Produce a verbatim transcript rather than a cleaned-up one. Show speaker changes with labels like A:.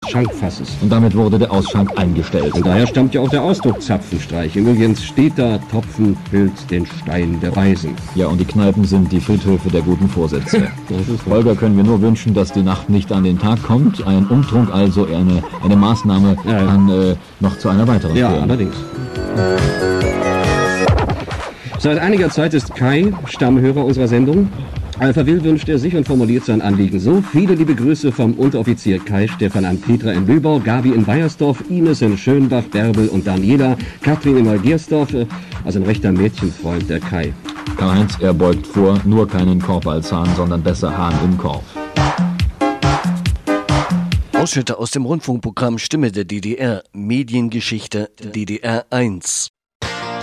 A: Schankfasses.
B: Und damit wurde der Ausschank eingestellt.
A: Und daher stammt ja auch der Ausdruck Zapfenstreich. Übrigens, steter Tropfen hüllt den Stein der Weisen.
B: Ja, und die Kneipen sind die Friedhöfe der guten Vorsätze. Holger können wir nur wünschen, dass die Nacht nicht an den Tag kommt. Ein Umtrunk also eine, eine Maßnahme
A: ja, ja.
B: kann äh, noch zu einer weiteren
A: Ja,
B: führen.
A: allerdings. Seit einiger Zeit ist Kai Stammhörer unserer Sendung. Alpha Will wünscht er sich und formuliert sein Anliegen so. Viele liebe Grüße vom Unteroffizier Kai, Stefan an Petra in Lübau, Gabi in Weiersdorf, Ines in Schönbach, Bärbel und Daniela, Katrin in Neugiersdorf, also ein rechter Mädchenfreund, der Kai.
B: Karl-Heinz, er beugt vor, nur keinen Korb als Hahn, sondern besser Hahn im Korb.
C: Ausschnitte aus dem Rundfunkprogramm Stimme der D D R, Mediengeschichte D D R eins.